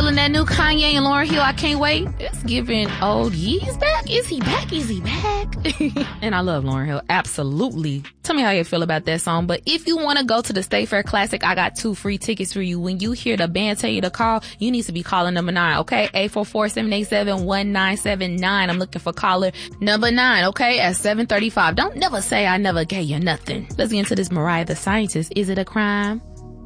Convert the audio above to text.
feeling that new Kanye and Lauryn Hill, I can't wait. It's giving old Yee's back. Is he back? Is he back? And I love Lauryn Hill. Absolutely. Tell me how you feel about that song. But if you want to go to the State Fair Classic, I got 2 free tickets for you. When you hear the band tell you to call, you need to be calling number 9, okay? 844-787-1979. I'm looking for caller number 9, okay? At 7:35. Don't never say I never gave you nothing. Let's get into this Mariah the Scientist. Is it a crime